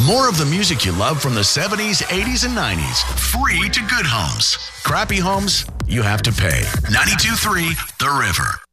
More of the music you love from the 70s, 80s, and 90s. Free to good homes. Crappy homes, you have to pay. 92.3 The River.